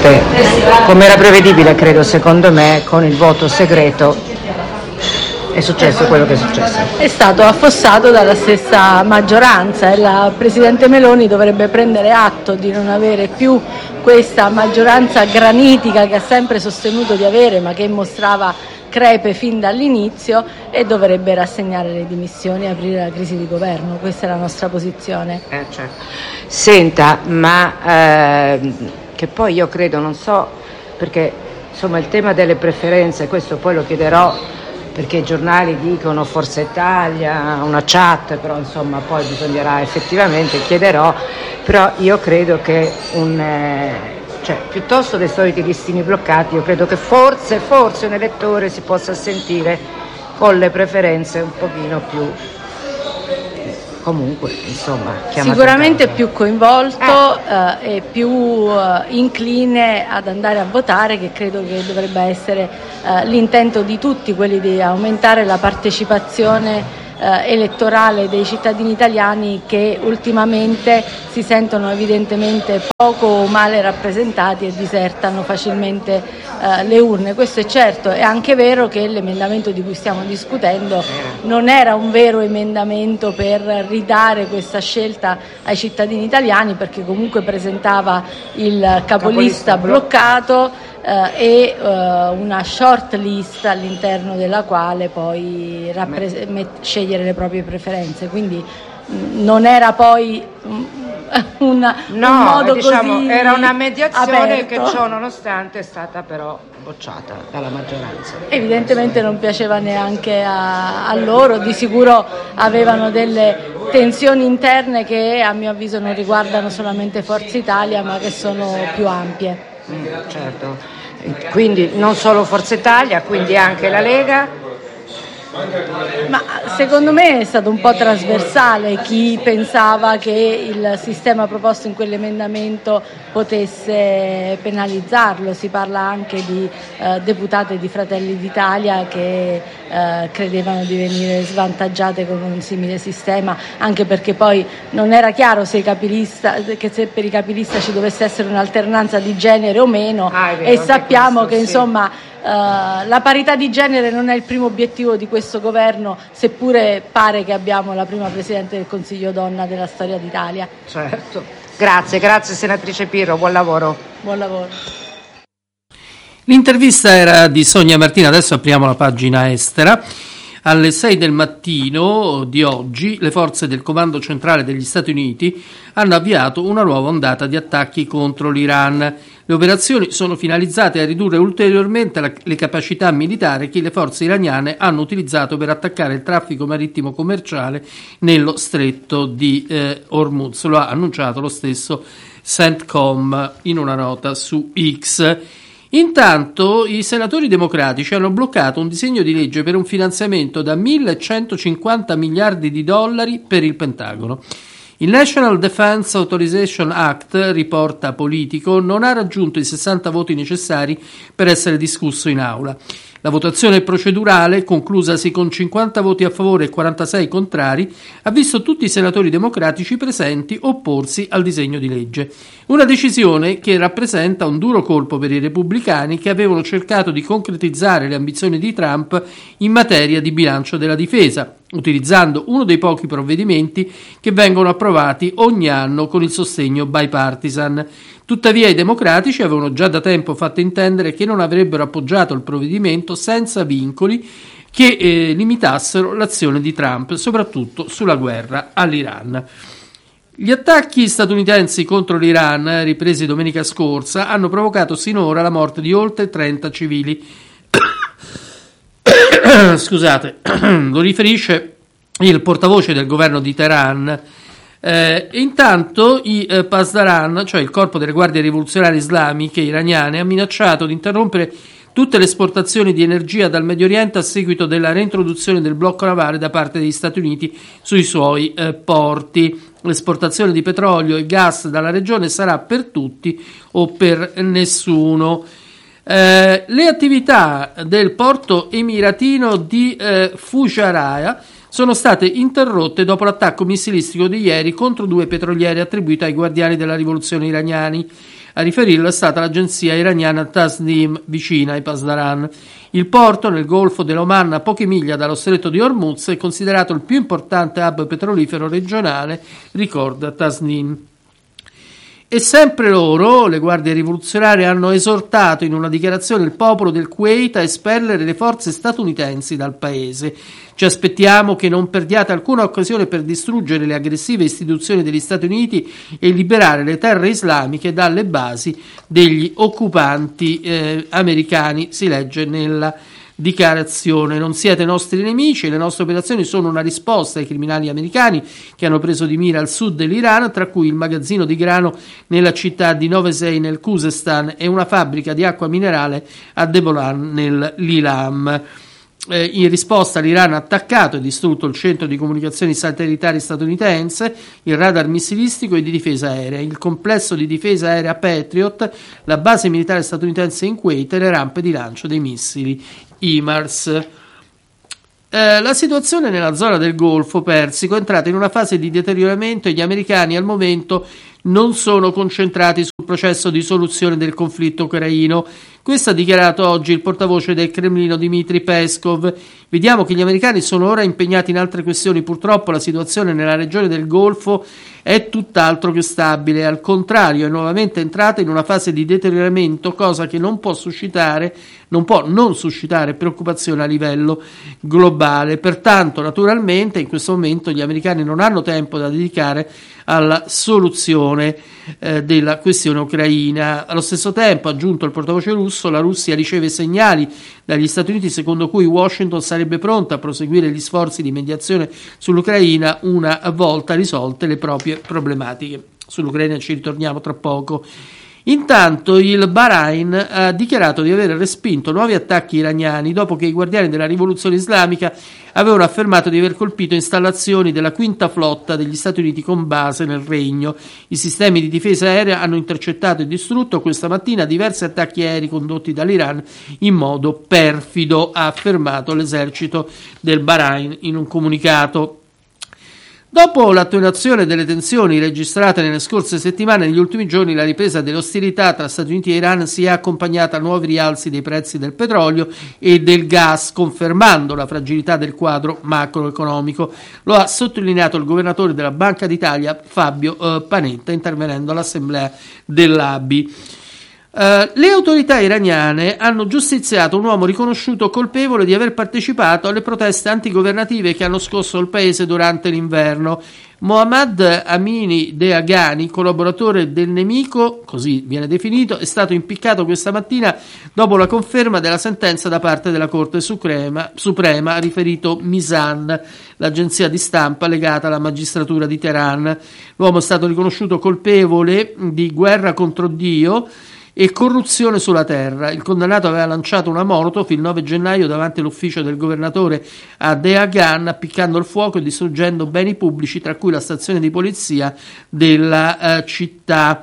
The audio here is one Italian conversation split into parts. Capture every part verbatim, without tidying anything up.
ovviamente, come era prevedibile, credo, secondo me, con il voto segreto è successo quello che è successo. È stato affossato dalla stessa maggioranza e la Presidente Meloni dovrebbe prendere atto di non avere più questa maggioranza granitica che ha sempre sostenuto di avere, ma che mostrava crepe fin dall'inizio, e dovrebbe rassegnare le dimissioni e aprire la crisi di governo. Questa è la nostra posizione. Eh, certo. Senta, ma eh, che poi io credo, non so, perché insomma il tema delle preferenze, questo poi lo chiederò, perché i giornali dicono Forza Italia, una chat, però insomma poi bisognerà effettivamente, chiederò, però io credo che un, eh, cioè, piuttosto dei soliti listini bloccati, io credo che forse, forse un elettore si possa sentire con le preferenze un pochino più, comunque, insomma, sicuramente più coinvolto eh. Eh, e più eh, incline ad andare a votare, che credo che dovrebbe essere eh, l'intento di tutti, quelli di aumentare la partecipazione eh, elettorale dei cittadini italiani, che ultimamente si sentono evidentemente poco o male rappresentati e disertano facilmente eh, le urne. Questo è certo. È anche vero che l'emendamento di cui stiamo discutendo non era un vero emendamento per ridare questa scelta ai cittadini italiani, perché comunque presentava il capolista, capolista bloccato eh, e eh, una short list all'interno della quale poi rappres- met- scegliere le proprie preferenze, quindi mh, non era poi mh, una, no, un modo diciamo, così era una mediazione aperto, che ciò nonostante è stata però bocciata dalla maggioranza. Evidentemente non piaceva neanche a, a loro, di sicuro avevano delle tensioni interne che a mio avviso non riguardano solamente Forza Italia, ma che sono più ampie. Mm, certo, quindi non solo Forza Italia, quindi anche la Lega. Ma secondo me è stato un po' trasversale chi pensava che il sistema proposto in quell'emendamento potesse penalizzarlo. Si parla anche di eh, deputate di Fratelli d'Italia che eh, credevano di venire svantaggiate con un simile sistema, anche perché poi non era chiaro se, i capilista, che se per i capilista ci dovesse essere un'alternanza di genere o meno, ah, vero, e sappiamo questo, che sì. insomma Uh, la parità di genere non è il primo obiettivo di questo governo, seppure pare che abbiamo la prima Presidente del Consiglio donna della storia d'Italia. Certo. Grazie, grazie senatrice Pirro, buon lavoro. Buon lavoro. L'intervista era di Sonia Martina. Adesso apriamo la pagina estera. Alle sei del mattino di oggi le forze del Comando Centrale degli Stati Uniti hanno avviato una nuova ondata di attacchi contro l'Iran. Le operazioni sono finalizzate a ridurre ulteriormente la, le capacità militari che le forze iraniane hanno utilizzato per attaccare il traffico marittimo commerciale nello stretto di eh, Hormuz. Lo ha annunciato lo stesso CENTCOM in una nota su X. Intanto i senatori democratici hanno bloccato un disegno di legge per un finanziamento da millecentocinquanta miliardi di dollari per il Pentagono. Il National Defense Authorization Act, riporta Politico, non ha raggiunto i sessanta voti necessari per essere discusso in aula. La votazione procedurale, conclusasi con cinquanta voti a favore e quarantasei contrari, ha visto tutti i senatori democratici presenti opporsi al disegno di legge. Una decisione che rappresenta un duro colpo per i repubblicani, che avevano cercato di concretizzare le ambizioni di Trump in materia di bilancio della difesa, utilizzando uno dei pochi provvedimenti che vengono approvati ogni anno con il sostegno bipartisan. Tuttavia i democratici avevano già da tempo fatto intendere che non avrebbero appoggiato il provvedimento senza vincoli che eh, limitassero l'azione di Trump, soprattutto sulla guerra all'Iran. Gli attacchi statunitensi contro l'Iran, ripresi domenica scorsa, hanno provocato sinora la morte di oltre trenta civili. Scusate, lo riferisce il portavoce del governo di Teheran. Eh, intanto i eh, Pasdaran, cioè il corpo delle guardie rivoluzionarie islamiche iraniane, ha minacciato di interrompere tutte le esportazioni di energia dal Medio Oriente a seguito della reintroduzione del blocco navale da parte degli Stati Uniti sui suoi eh, porti. L'esportazione di petrolio e gas dalla regione sarà per tutti o per nessuno. Eh, le attività del porto emiratino di eh, Fujairah sono state interrotte dopo l'attacco missilistico di ieri contro due petroliere attribuite ai guardiani della rivoluzione iraniani. A riferirlo è stata l'agenzia iraniana Tasnim, vicina ai Pasdaran. Il porto, nel Golfo dell'Oman, a poche miglia dallo stretto di Hormuz, è considerato il più importante hub petrolifero regionale, ricorda Tasnim. E sempre loro, le guardie rivoluzionarie, hanno esortato in una dichiarazione il popolo del Kuwait a espellere le forze statunitensi dal paese. Ci aspettiamo che non perdiate alcuna occasione per distruggere le aggressive istituzioni degli Stati Uniti e liberare le terre islamiche dalle basi degli occupanti eh, americani, si legge nella dichiarazione. Non siete nostri nemici, le nostre operazioni sono una risposta ai criminali americani che hanno preso di mira al sud dell'Iran, tra cui il magazzino di grano nella città di Novosel nel Khuzestan e una fabbrica di acqua minerale a Debolan nell'Ilam. Eh, in risposta l'Iran ha attaccato e distrutto il centro di comunicazioni satellitari statunitense, il radar missilistico e di difesa aerea, il complesso di difesa aerea Patriot, la base militare statunitense in Kuwait e le rampe di lancio dei missili HIMARS. Eh, la situazione nella zona del Golfo Persico è entrata in una fase di deterioramento e gli americani al momento non sono concentrati sul processo di soluzione del conflitto ucraino. Questo ha dichiarato oggi il portavoce del Cremlino Dmitry Peskov. Vediamo che gli americani sono ora impegnati in altre questioni. Purtroppo la situazione nella regione del Golfo è tutt'altro che stabile, al contrario è nuovamente entrata in una fase di deterioramento, cosa che non può suscitare, non può non suscitare preoccupazione a livello globale. Pertanto, naturalmente, in questo momento gli americani non hanno tempo da dedicare alla soluzione eh, della questione ucraina. Allo stesso tempo, ha aggiunto il portavoce russo, la Russia riceve segnali dagli Stati Uniti secondo cui Washington sarebbe pronta a proseguire gli sforzi di mediazione sull'Ucraina una volta risolte le proprie problematiche. Sull'Ucraina ci ritorniamo tra poco. Intanto il Bahrain ha dichiarato di aver respinto nuovi attacchi iraniani dopo che i guardiani della rivoluzione islamica avevano affermato di aver colpito installazioni della quinta flotta degli Stati Uniti con base nel regno. I sistemi di difesa aerea hanno intercettato e distrutto questa mattina diversi attacchi aerei condotti dall'Iran in modo perfido, ha affermato l'esercito del Bahrain in un comunicato. Dopo l'attenuazione delle tensioni registrate nelle scorse settimane, negli ultimi giorni la ripresa delle ostilità tra Stati Uniti e Iran si è accompagnata a nuovi rialzi dei prezzi del petrolio e del gas, confermando la fragilità del quadro macroeconomico. Lo ha sottolineato il governatore della Banca d'Italia, Fabio eh, Panetta, intervenendo all'assemblea dell'A B I. Uh, le autorità iraniane hanno giustiziato un uomo riconosciuto colpevole di aver partecipato alle proteste antigovernative che hanno scosso il paese durante l'inverno. Mohammad Amini Deagani, collaboratore del nemico, così viene definito, è stato impiccato questa mattina dopo la conferma della sentenza da parte della Corte Suprema, Suprema ha riferito Misan, l'agenzia di stampa legata alla magistratura di Teheran. L'uomo è stato riconosciuto colpevole di guerra contro Dio e corruzione sulla terra. Il condannato aveva lanciato una molotov il nove gennaio davanti all'ufficio del governatore a Deagan, appiccando il fuoco e distruggendo beni pubblici, tra cui la stazione di polizia della uh, città.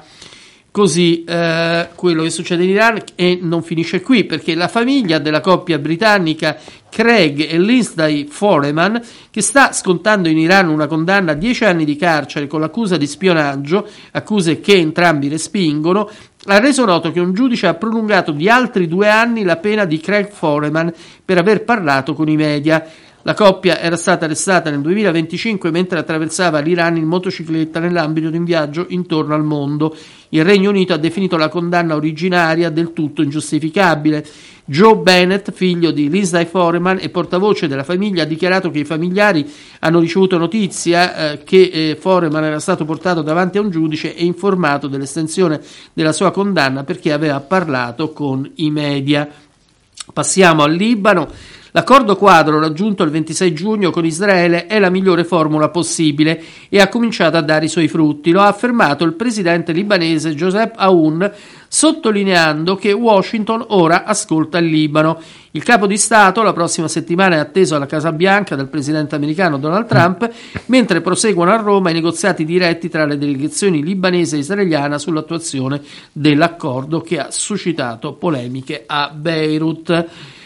Così eh, quello che succede in Iran, e non finisce qui, perché la famiglia della coppia britannica Craig e Lindsay Foreman, che sta scontando in Iran una condanna a dieci anni di carcere con l'accusa di spionaggio, accuse che entrambi respingono, ha reso noto che un giudice ha prolungato di altri due anni la pena di Craig Foreman per aver parlato con i media. La coppia era stata arrestata nel duemilaventicinque mentre attraversava l'Iran in motocicletta nell'ambito di un viaggio intorno al mondo. Il Regno Unito ha definito la condanna originaria del tutto ingiustificabile. Joe Bennett, figlio di Lindsay Foreman e portavoce della famiglia, ha dichiarato che i familiari hanno ricevuto notizia eh, che eh, Foreman era stato portato davanti a un giudice e informato dell'estensione della sua condanna perché aveva parlato con i media. Passiamo al Libano. L'accordo quadro raggiunto il ventisei giugno con Israele è la migliore formula possibile e ha cominciato a dare i suoi frutti, lo ha affermato il presidente libanese Joseph Aoun, sottolineando che Washington ora ascolta il Libano. Il capo di Stato la prossima settimana è atteso alla Casa Bianca dal presidente americano Donald Trump, mentre proseguono a Roma i negoziati diretti tra le delegazioni libanese e israeliana sull'attuazione dell'accordo che ha suscitato polemiche a Beirut.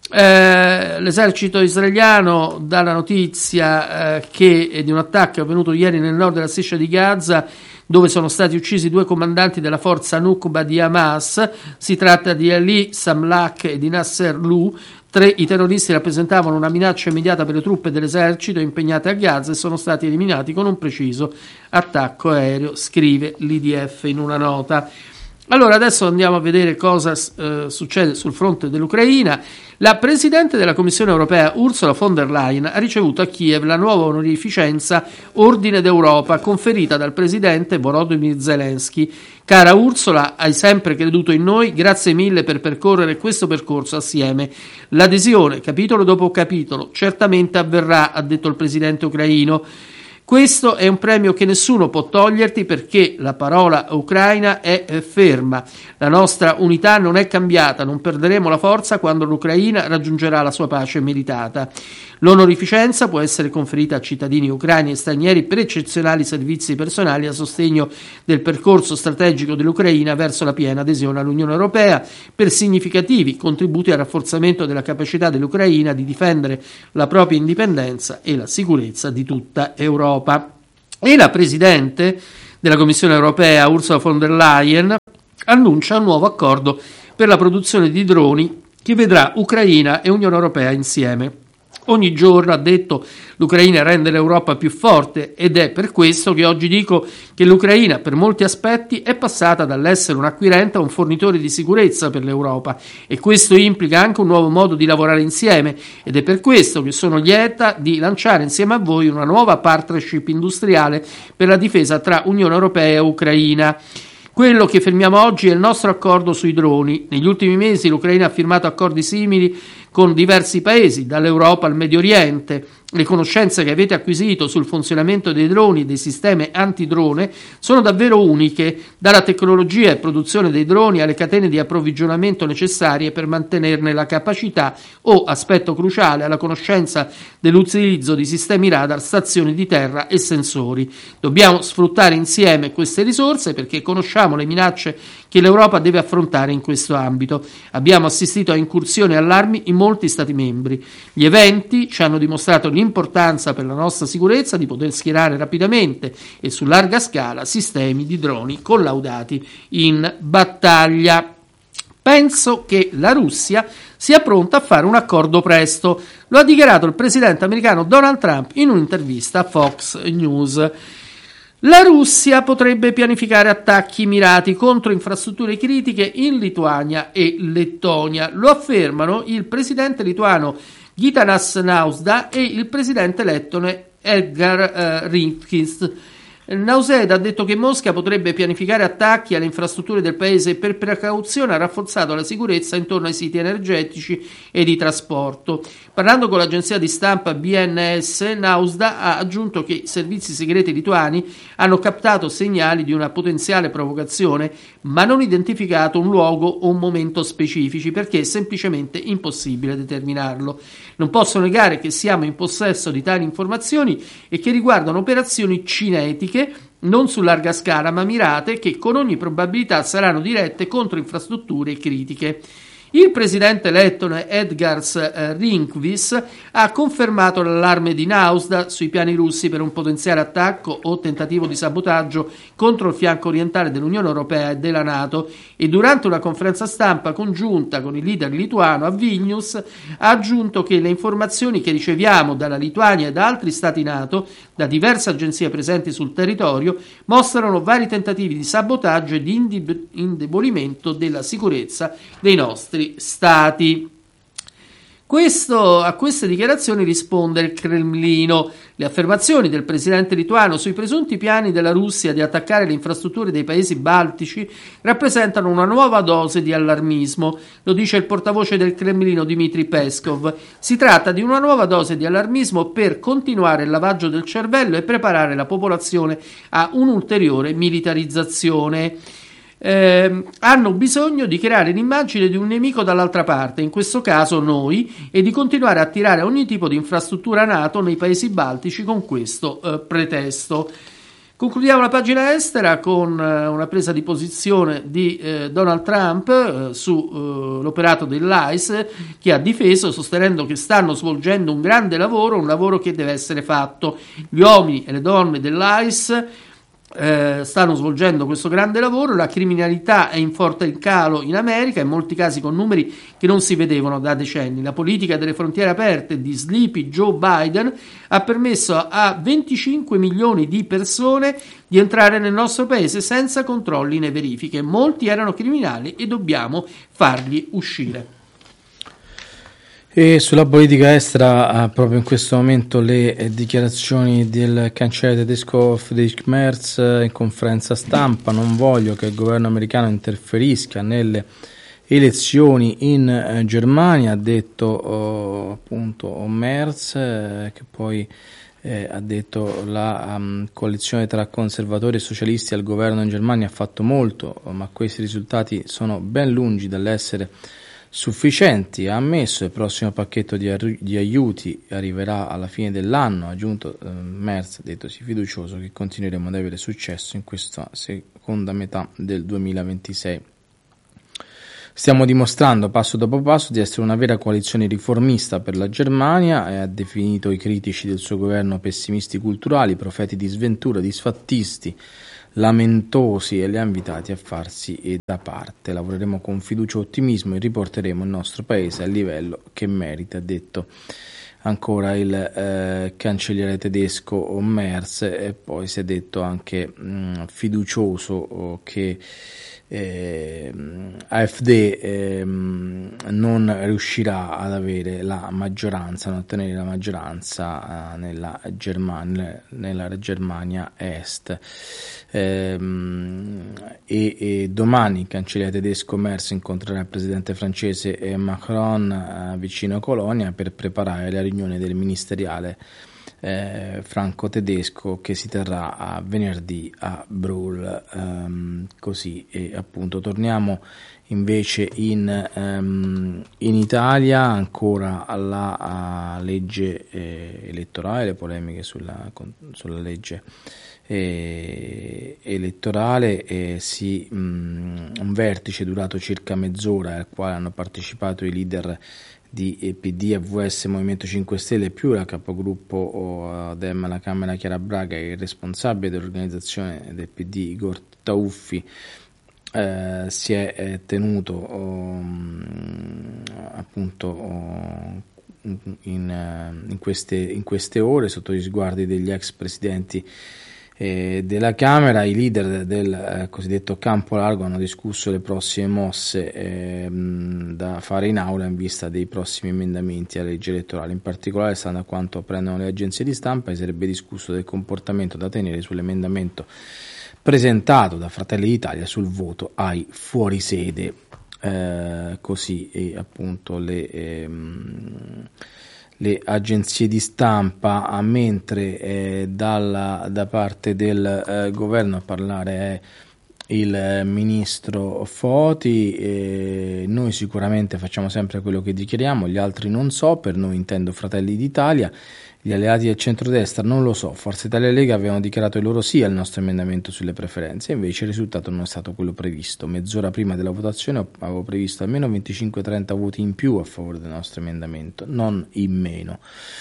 Eh, l'esercito israeliano dà la notizia eh, che di un attacco avvenuto ieri nel nord della striscia di Gaza, dove sono stati uccisi due comandanti della forza Nukba di Hamas. Si tratta di Ali Samlak e di Nasser Lu. Tre i terroristi rappresentavano una minaccia immediata per le truppe dell'esercito impegnate a Gaza e sono stati eliminati con un preciso attacco aereo, scrive l'I D F in una nota. Allora adesso andiamo a vedere cosa eh, succede sul fronte dell'Ucraina. La Presidente della Commissione Europea Ursula von der Leyen ha ricevuto a Kiev la nuova onorificenza Ordine d'Europa conferita dal Presidente Volodymyr Zelensky. Cara Ursula, hai sempre creduto in noi, grazie mille per percorrere questo percorso assieme. L'adesione, capitolo dopo capitolo, certamente avverrà, ha detto il Presidente ucraino. Questo è un premio che nessuno può toglierti perché la parola ucraina è ferma. La nostra unità non è cambiata, non perderemo la forza quando l'Ucraina raggiungerà la sua pace meritata. L'onorificenza può essere conferita a cittadini ucraini e stranieri per eccezionali servizi personali a sostegno del percorso strategico dell'Ucraina verso la piena adesione all'Unione Europea, per significativi contributi al rafforzamento della capacità dell'Ucraina di difendere la propria indipendenza e la sicurezza di tutta Europa. E la Presidente della Commissione Europea Ursula von der Leyen annuncia un nuovo accordo per la produzione di droni che vedrà Ucraina e Unione Europea insieme. Ogni giorno, ha detto, l'Ucraina rende l'Europa più forte ed è per questo che oggi dico che l'Ucraina per molti aspetti è passata dall'essere un acquirente a un fornitore di sicurezza per l'Europa, e questo implica anche un nuovo modo di lavorare insieme, ed è per questo che sono lieta di lanciare insieme a voi una nuova partnership industriale per la difesa tra Unione Europea e Ucraina. Quello che firmiamo oggi è il nostro accordo sui droni. Negli ultimi mesi l'Ucraina ha firmato accordi simili con diversi paesi, dall'Europa al Medio Oriente. Le conoscenze che avete acquisito sul funzionamento dei droni e dei sistemi antidrone sono davvero uniche, dalla tecnologia e produzione dei droni alle catene di approvvigionamento necessarie per mantenerne la capacità o, aspetto cruciale, alla conoscenza dell'utilizzo di sistemi radar, stazioni di terra e sensori. Dobbiamo sfruttare insieme queste risorse perché conosciamo le minacce che l'Europa deve affrontare in questo ambito. Abbiamo assistito a incursioni e allarmi in molti Stati membri. Gli eventi ci hanno dimostrato l'importanza per la nostra sicurezza di poter schierare rapidamente e su larga scala sistemi di droni collaudati in battaglia. Penso che la Russia sia pronta a fare un accordo presto, lo ha dichiarato il presidente americano Donald Trump in un'intervista a Fox News. La Russia potrebbe pianificare attacchi mirati contro infrastrutture critiche in Lituania e Lettonia. Lo affermano il presidente lituano Gitanas Nausėda e il presidente lettone Edgar uh, Rinkis. Nausėda ha detto che Mosca potrebbe pianificare attacchi alle infrastrutture del paese e per precauzione ha rafforzato la sicurezza intorno ai siti energetici e di trasporto. Parlando con l'agenzia di stampa B N S, Nausėda ha aggiunto che i servizi segreti lituani hanno captato segnali di una potenziale provocazione, ma non identificato un luogo o un momento specifici perché è semplicemente impossibile determinarlo. Non posso negare che siamo in possesso di tali informazioni e che riguardano operazioni cinetiche non su larga scala ma mirate che con ogni probabilità saranno dirette contro infrastrutture critiche. Il presidente lettone Edgars Rinkvis ha confermato l'allarme di Nausėda sui piani russi per un potenziale attacco o tentativo di sabotaggio contro il fianco orientale dell'Unione Europea e della NATO, e durante una conferenza stampa congiunta con il leader lituano a Vilnius ha aggiunto che le informazioni che riceviamo dalla Lituania e da altri stati NATO, da diverse agenzie presenti sul territorio, mostrano vari tentativi di sabotaggio e di indebolimento della sicurezza dei nostri stati. Questo, a queste dichiarazioni risponde il Cremlino. Le affermazioni del presidente lituano sui presunti piani della Russia di attaccare le infrastrutture dei paesi baltici rappresentano una nuova dose di allarmismo, lo dice il portavoce del Cremlino Dmitry Peskov. Si tratta di una nuova dose di allarmismo per continuare il lavaggio del cervello e preparare la popolazione a un'ulteriore militarizzazione. Eh, hanno bisogno di creare l'immagine di un nemico dall'altra parte, in questo caso noi, e di continuare a attirare ogni tipo di infrastruttura NATO nei paesi baltici con questo eh, pretesto. Concludiamo la pagina estera con eh, una presa di posizione di eh, Donald Trump eh, sull'operato eh, dell'I C E, che ha difeso sostenendo che stanno svolgendo un grande lavoro, un lavoro che deve essere fatto. Gli uomini e le donne dell'I C E Eh, stanno svolgendo questo grande lavoro. La criminalità è in forte calo in America, in molti casi con numeri che non si vedevano da decenni. La politica delle frontiere aperte di Sleepy Joe Biden ha permesso a venticinque milioni di persone di entrare nel nostro paese senza controlli né verifiche. Molti erano criminali e dobbiamo farli uscire. E sulla politica estera, proprio in questo momento, le eh, dichiarazioni del cancelliere tedesco Friedrich Merz eh, in conferenza stampa: non voglio che il governo americano interferisca nelle elezioni in eh, Germania, ha detto oh, appunto Merz, eh, che poi eh, ha detto la um, coalizione tra conservatori e socialisti al governo in Germania ha fatto molto, ma questi risultati sono ben lungi dall'essere sufficienti. Ha ammesso il prossimo pacchetto di, arri- di aiuti arriverà alla fine dell'anno. Ha aggiunto eh, Merz, ha detto sì fiducioso che continueremo ad avere successo in questa seconda metà del duemilaventisei. Stiamo dimostrando passo dopo passo di essere una vera coalizione riformista per la Germania, e ha definito i critici del suo governo pessimisti culturali, profeti di sventura, disfattisti, lamentosi, e li ha invitati a farsi da parte. Lavoreremo con fiducia e ottimismo e riporteremo il nostro paese al livello che merita, ha detto ancora il eh, cancelliere tedesco Merz, e poi si è detto anche mh, fiducioso che eh, AfD eh, non riuscirà ad avere la maggioranza, non ottenere la maggioranza eh, nella Germania, nella Germania Est. Eh, e, e domani il cancelliere tedesco Merz incontrerà il presidente francese Macron eh, vicino a Colonia per preparare la riunione del ministeriale eh, franco-tedesco che si terrà a venerdì a Brühl. Ehm, così e appunto torniamo invece in, um, in Italia, ancora alla a legge eh, elettorale, le polemiche sulla, con, sulla legge eh, elettorale, eh, sì, mh, un vertice durato circa mezz'ora al quale hanno partecipato i leader di P D, A V S, Movimento cinque Stelle più la capogruppo oh, Dem alla Camera Chiara Braga e il responsabile dell'organizzazione del P D Igor Tauffi. Eh, si è eh, tenuto oh, appunto oh, in, in, queste, in queste ore sotto gli sguardi degli ex presidenti eh, della Camera. I leader del eh, cosiddetto campo largo hanno discusso le prossime mosse eh, da fare in aula in vista dei prossimi emendamenti alla legge elettorale. In particolare, stando a quanto apprendono le agenzie di stampa, si sarebbe discusso del comportamento da tenere sull'emendamento presentato da Fratelli d'Italia sul voto ai fuorisede, eh, così e appunto le, ehm, le agenzie di stampa, a mentre eh, dalla, da parte del eh, governo a parlare è il ministro Foti. Eh, noi sicuramente facciamo sempre quello che dichiariamo, gli altri non so, per noi intendo Fratelli d'Italia. Gli alleati del centrodestra non lo so, Forza Italia e Lega avevano dichiarato il loro sì al nostro emendamento sulle preferenze, invece il risultato non è stato quello previsto. Mezz'ora prima della votazione avevo previsto almeno venticinque trenta voti in più a favore del nostro emendamento, non in meno.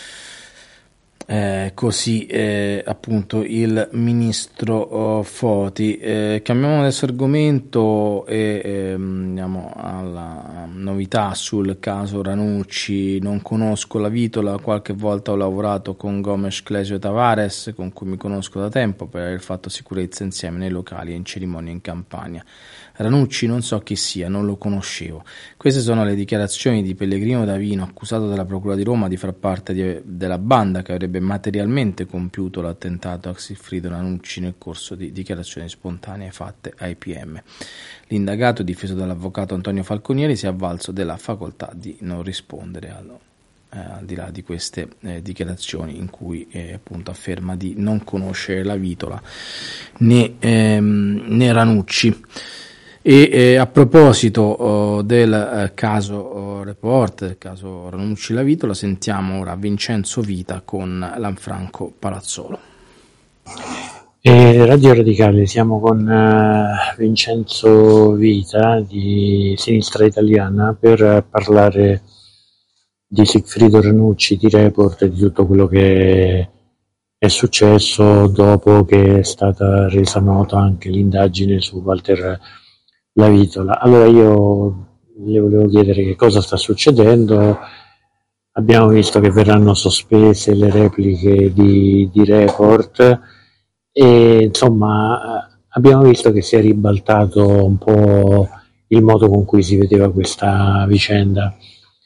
Eh, così eh, appunto il ministro oh, Foti. Eh, cambiamo adesso argomento e eh, andiamo alla novità sul caso Ranucci. Non conosco la Vitola, qualche volta ho lavorato con Gomes, Clesio e Tavares, con cui mi conosco da tempo per aver fatto sicurezza insieme nei locali e in cerimonie in Campania. Ranucci non so chi sia, non lo conoscevo. Queste sono le dichiarazioni di Pellegrino Davino, accusato dalla Procura di Roma di far parte di, della banda che avrebbe materialmente compiuto l'attentato a Sigfrido Ranucci nel corso di dichiarazioni spontanee fatte ai P M. L'indagato, difeso dall'avvocato Antonio Falconieri, si è avvalso della facoltà di non rispondere allo, eh, al di là di queste eh, dichiarazioni in cui eh, appunto afferma di non conoscere la Vitola né, ehm, né Ranucci. E eh, a proposito oh, del eh, caso oh, Report, del caso Ranucci La Vitola, sentiamo ora Vincenzo Vita con Lanfranco Palazzolo. E Radio Radicale, siamo con uh, Vincenzo Vita di Sinistra Italiana per parlare di Sigfrido Ranucci, di Report, di tutto quello che è successo dopo che è stata resa nota anche l'indagine su Walter Lavitola. Allora io le volevo chiedere che cosa sta succedendo. Abbiamo visto che verranno sospese le repliche di, di Report e insomma abbiamo visto che si è ribaltato un po' il modo con cui si vedeva questa vicenda.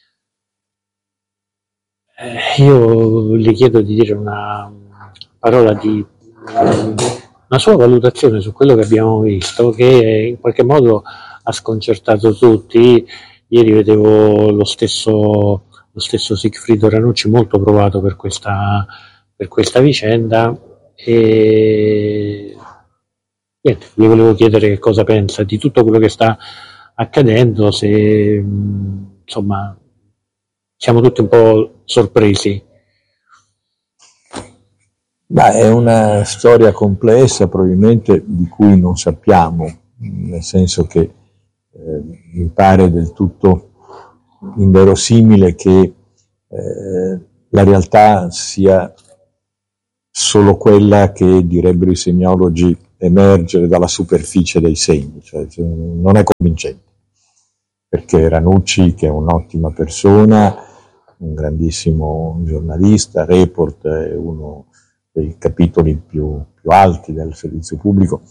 Eh, io le chiedo di dire una parola di una sua valutazione su quello che abbiamo visto, che in qualche modo ha sconcertato tutti. Ieri vedevo lo stesso, lo stesso Sigfrido Ranucci molto provato per questa, per questa vicenda e niente, le volevo chiedere che cosa pensa di tutto quello che sta accadendo, se insomma siamo tutti un po' sorpresi. Ma è una storia complessa, probabilmente di cui non sappiamo, nel senso che eh, mi pare del tutto inverosimile che eh, la realtà sia solo quella che direbbero i semiologi emergere dalla superficie dei segni, cioè non è convincente, perché Ranucci, che è un'ottima persona, un grandissimo giornalista, Report è uno dei capitoli più, più alti del servizio pubblico,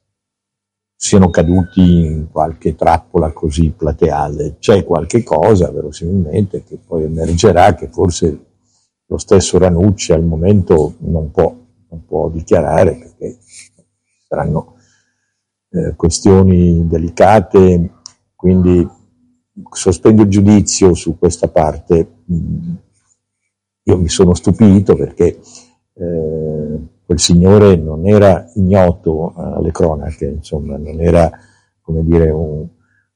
siano caduti in qualche trappola così plateale. C'è qualche cosa, verosimilmente, che poi emergerà, che forse lo stesso Ranucci al momento non può, non può dichiarare, perché saranno eh, questioni delicate, quindi sospendo il giudizio su questa parte. Io mi sono stupito perché eh, quel signore non era ignoto alle cronache, insomma, non era, come dire, un,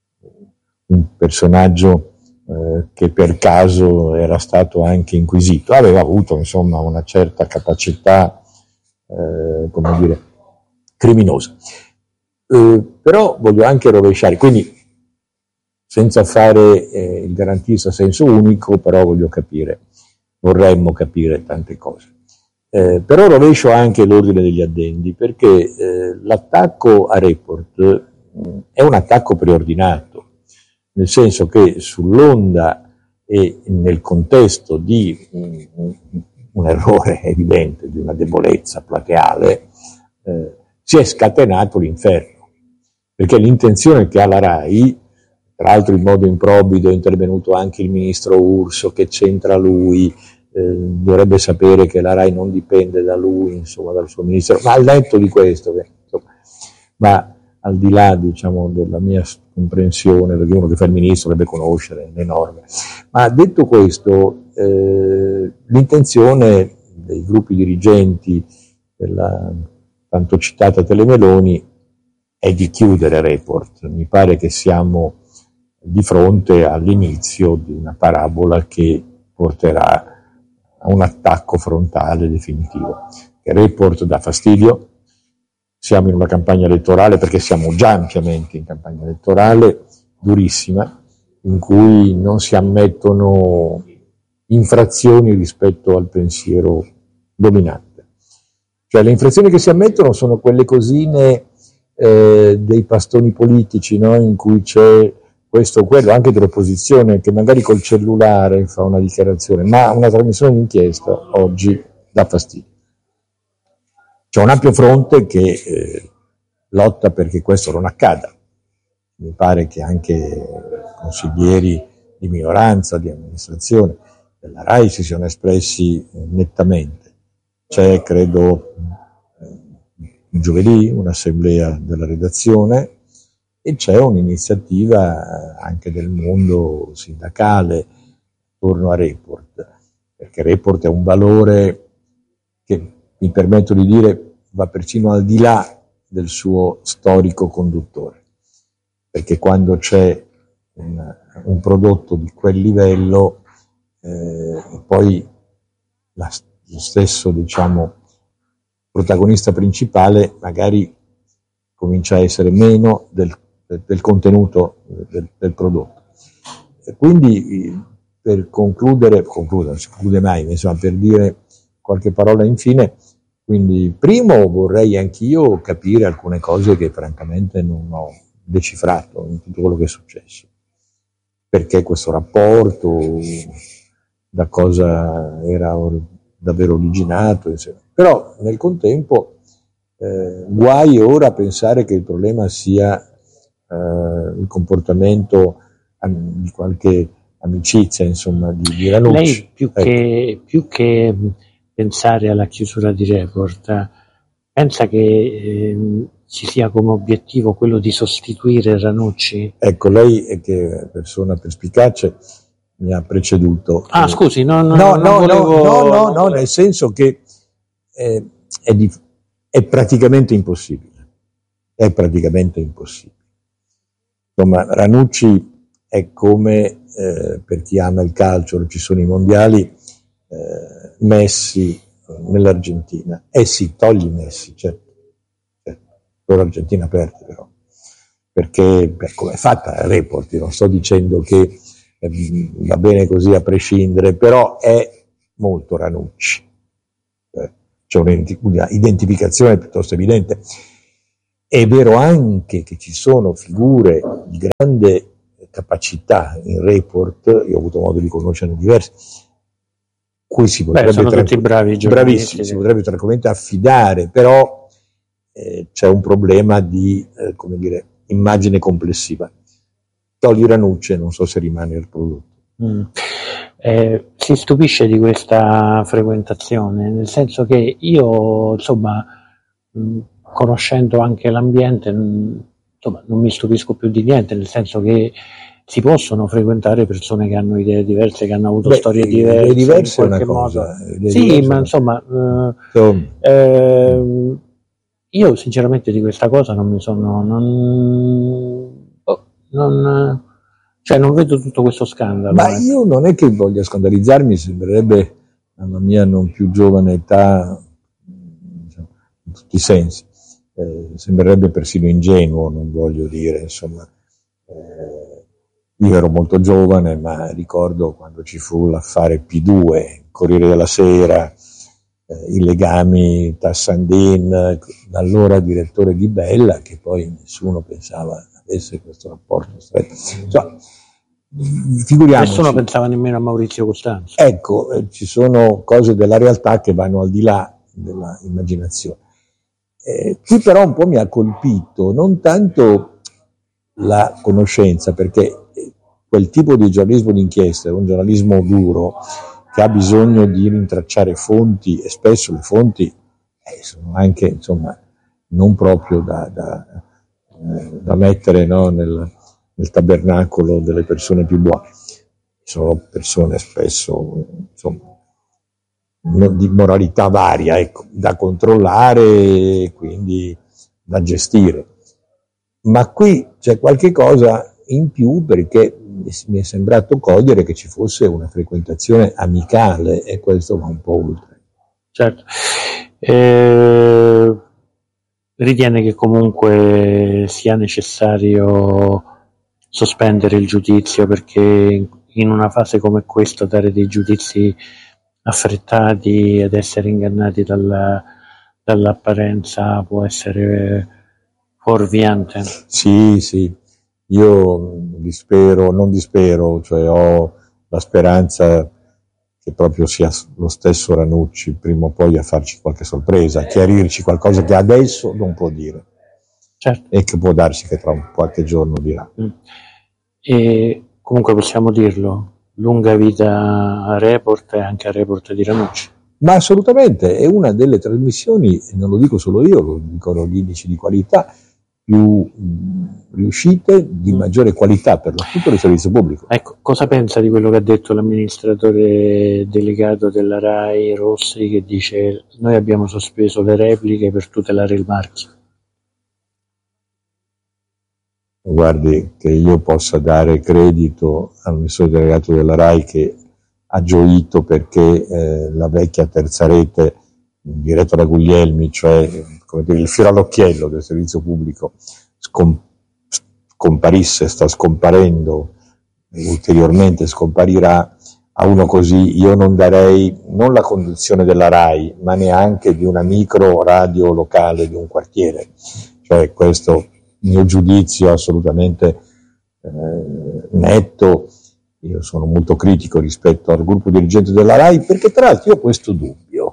un personaggio eh, che per caso era stato anche inquisito, aveva avuto insomma una certa capacità, eh, come dire, criminosa. Eh, però voglio anche rovesciare, quindi senza fare eh, il garantista a senso unico, però voglio capire, vorremmo capire tante cose. Eh, però rovescio anche l'ordine degli addendi, perché eh, l'attacco a Report mh, è un attacco preordinato, nel senso che sull'onda e nel contesto di un, un, un errore evidente, di una debolezza plateale, eh, si è scatenato l'inferno, perché l'intenzione che ha la RAI, tra l'altro in modo improvvido è intervenuto anche il ministro Urso, che c'entra lui, eh, dovrebbe sapere che la RAI non dipende da lui, insomma, dal suo ministero, ma al netto di questo, che, insomma, ma al di là, diciamo, della mia comprensione, perché uno che fa il ministro dovrebbe conoscere le norme, ma detto questo, eh, l'intenzione dei gruppi dirigenti della tanto citata Telemeloni è di chiudere Report. Mi pare che siamo di fronte all'inizio di una parabola che porterà a un attacco frontale definitivo. Che Report dà fastidio, siamo in una campagna elettorale, perché siamo già ampiamente in campagna elettorale, durissima, in cui non si ammettono infrazioni rispetto al pensiero dominante. Cioè le infrazioni che si ammettono sono quelle cosine eh, dei pastoni politici, no? In cui c'è questo o quello, anche dell'opposizione, che magari col cellulare fa una dichiarazione, ma una trasmissione d'inchiesta oggi dà fastidio. C'è un ampio fronte che eh, lotta perché questo non accada. Mi pare che anche consiglieri di minoranza, di amministrazione della RAI si siano espressi eh, nettamente. C'è, credo, eh, giovedì un'assemblea della redazione e c'è un'iniziativa anche del mondo sindacale attorno a Report, perché Report è un valore che, mi permetto di dire, va persino al di là del suo storico conduttore, perché quando c'è un, un prodotto di quel livello, eh, poi la, lo stesso, diciamo, protagonista principale magari comincia a essere meno del, del, del contenuto del, del prodotto. E quindi per concludere, concludere, non si conclude mai, insomma, per dire qualche parola infine, quindi primo vorrei anch'io capire alcune cose che francamente non ho decifrato in tutto quello che è successo. Perché questo rapporto, da cosa era davvero originato, eccetera. Però nel contempo eh, guai ora a pensare che il problema sia eh, il comportamento am- di qualche amicizia, insomma, di, di Ranucci. Lei più, ecco. che, più che pensare alla chiusura di Report, pensa che eh, ci sia come obiettivo quello di sostituire Ranucci? Ecco, lei è che persona perspicace, mi ha preceduto. Ah, eh, scusi, no, no, no, non no, volevo... no, no, no, no, nel senso che eh, è, di, è praticamente impossibile, è praticamente impossibile. Insomma, Ranucci è come, eh, per chi ama il calcio, ci sono i mondiali, eh, Messi nell'Argentina. Eh sì, togli Messi, certo, certo. L'Argentina perde però, perché per come è fatta il Report, non sto dicendo che eh, va bene così a prescindere, però è molto Ranucci. Eh, c'è una identificazione piuttosto evidente. È vero anche che ci sono figure di grande capacità in Report, io ho avuto modo di conoscerne diverse, cui si potrebbe, Beh, sono tranqu- tutti bravi bravissimi, si potrebbe tranquillamente affidare, però eh, c'è un problema di eh, come dire, immagine complessiva. Togli Ranucci e non so se rimane il prodotto. Mm. Eh, si stupisce di questa frequentazione, nel senso che io, insomma, mh, conoscendo anche l'ambiente, mh, insomma, non mi stupisco più di niente, nel senso che si possono frequentare persone che hanno idee diverse, che hanno avuto Beh, storie idee diverse, diverse in qualche è una cosa, modo. idee Sì, diverse ma è insomma, eh, insomma. eh, io sinceramente di questa cosa non mi sono, non, oh, non, cioè non vedo tutto questo scandalo. Ma eh. io non è che voglia scandalizzarmi, sembrerebbe alla mia non più giovane età, diciamo, in tutti i sensi, eh, sembrerebbe persino ingenuo, non voglio dire, insomma. Eh, io ero molto giovane, ma ricordo quando ci fu l'affare P due, Corriere della Sera, eh, i legami Tassandin, allora direttore di Bella, che poi nessuno pensava avesse questo rapporto stretto. Insomma, figuriamoci. Nessuno pensava nemmeno a Maurizio Costanzo. Ecco, eh, ci sono cose della realtà che vanno al di là della immaginazione. Eh, qui però un po' mi ha colpito non tanto la conoscenza, perché quel tipo di giornalismo d'inchiesta è un giornalismo duro che ha bisogno di rintracciare fonti, e spesso le fonti eh, sono anche, insomma, non proprio da, da, eh, da mettere, no, nel, nel tabernacolo delle persone più buone. Sono persone spesso, insomma, di moralità varia, ecco, da controllare e quindi da gestire. Ma qui c'è qualche cosa in più, perché mi è sembrato cogliere che ci fosse una frequentazione amicale, e questo va un po' oltre. Certo. Eh, ritiene che comunque sia necessario sospendere il giudizio, perché in una fase come questa dare dei giudizi affrettati ed essere ingannati dalla, dall'apparenza può essere fuorviante? Sì, sì, io dispero, non dispero, cioè ho la speranza che proprio sia lo stesso Ranucci prima o poi a farci qualche sorpresa, a chiarirci qualcosa che adesso non può dire. Certo. E che può darsi che tra un qualche giorno dirà. Mm. E comunque possiamo dirlo, lunga vita a Report e anche a Report di Ranucci. Ma assolutamente, è una delle trasmissioni, e non lo dico solo io, lo dicono gli indici di qualità, più mh, riuscite, di maggiore qualità per l'appunto del servizio pubblico. Ecco, cosa pensa di quello che ha detto l'amministratore delegato della RAI Rossi, che dice: noi abbiamo sospeso le repliche per tutelare il marchio? Guardi, che io possa dare credito all'amministratore delegato della RAI che ha gioito perché eh, la vecchia terza rete diretto da Guglielmi, cioè come dire, il fiore all'occhiello del servizio pubblico, scom- scomparisse, sta scomparendo, ulteriormente scomparirà, a uno così io non darei non la conduzione della RAI, ma neanche di una micro radio locale di un quartiere. Cioè questo mio giudizio assolutamente eh, netto. Io sono molto critico rispetto al gruppo dirigente della RAI, perché tra l'altro io ho questo dubbio,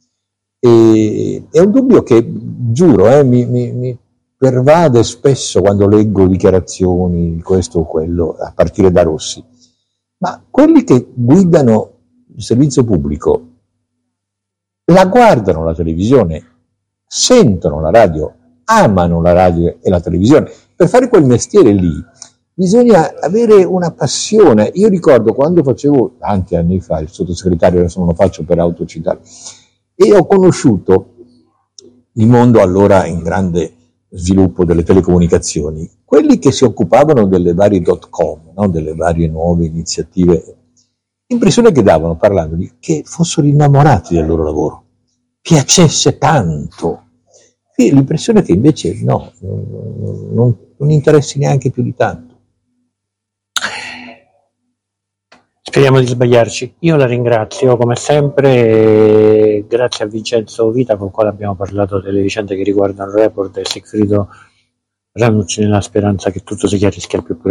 e è un dubbio che, giuro, eh, mi, mi, mi pervade spesso quando leggo dichiarazioni, questo o quello, a partire da Rossi. Ma quelli che guidano il servizio pubblico la guardano la televisione, sentono la radio, amano la radio e la televisione. Per fare quel mestiere lì bisogna avere una passione. Io ricordo quando facevo, tanti anni fa, il sottosegretario, adesso non lo faccio per autocitare, e ho conosciuto il mondo allora in grande sviluppo delle telecomunicazioni, quelli che si occupavano delle varie dot com, no? Delle varie nuove iniziative, l'impressione che davano parlando di che fossero innamorati del loro lavoro, piacesse tanto, e l'impressione che invece no, non, non, non interessi neanche più di tanto. Speriamo di sbagliarci. Io la ringrazio come sempre, grazie a Vincenzo Vita con il quale abbiamo parlato delle vicende che riguardano il report e Sigfrido Ranucci, nella speranza che tutto si chiarisca al più presto.